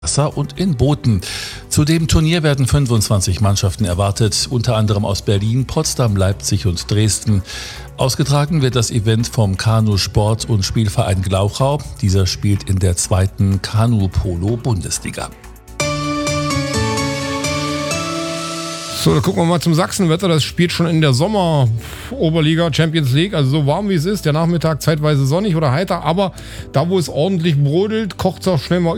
Wasser und in Booten. Zu dem Turnier werden 25 Mannschaften erwartet, unter anderem aus Berlin, Potsdam, Leipzig und Dresden. Ausgetragen wird das Event vom Kanu-Sport- und Spielverein Glauchau. Dieser spielt in der 2. Kanu-Polo-Bundesliga. So, da gucken wir mal zum Sachsenwetter. Das spielt schon in der Sommer-Oberliga Champions League. Also so warm wie es ist. Der Nachmittag zeitweise sonnig oder heiter. Aber da, wo es ordentlich brodelt, kocht es auch schnell mal